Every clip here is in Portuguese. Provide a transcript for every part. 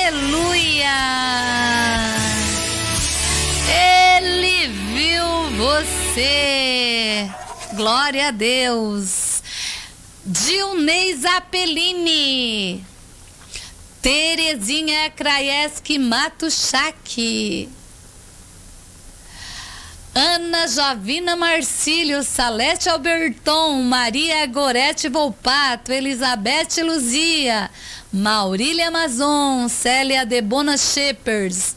Aleluia! Ele viu você. Glória a Deus. Dilnei Apellini, Terezinha Kraeski Matuchak, Ana Jovina Marcílio, Salete Alberton, Maria Gorete Volpato, Elizabeth Luzia, Maurília Amazon, Célia Debona Shepers,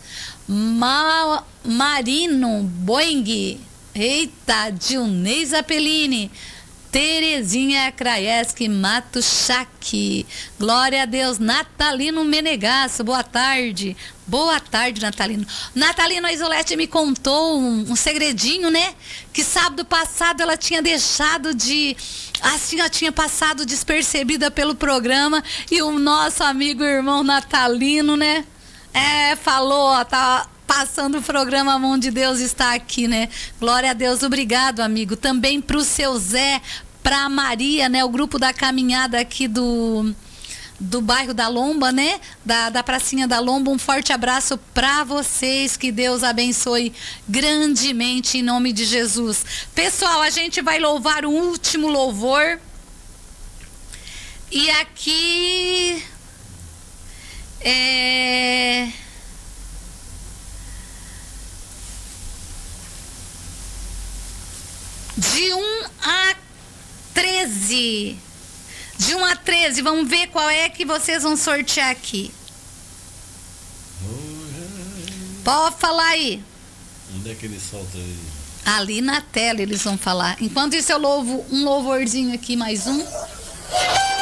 Marino Boing, eita, Dilnei Apellini, Terezinha Kraeski Matuchak. Glória a Deus. Natalino Menegasso, boa tarde. Boa tarde, Natalino. Natalino, a Isolete me contou um segredinho, né? Que sábado passado ela tinha deixado de... Assim, ela tinha passado despercebida pelo programa. E o nosso amigo irmão Natalino, né? Falou, ó, tá... passando o programa, a mão de Deus está aqui, né? Glória a Deus, obrigado, amigo. Também pro seu Zé, pra Maria, né? O grupo da caminhada aqui do bairro da Lomba, né? Da pracinha da Lomba. Um forte abraço pra vocês, que Deus abençoe grandemente em nome de Jesus. Pessoal, a gente vai louvar o último louvor. E aqui de 1 a 13. De 1 a 13, vamos ver qual é que vocês vão sortear aqui. Pode falar aí. Onde é que ele solta aí? Ali na tela eles vão falar. Enquanto isso eu louvo um louvorzinho aqui, mais um.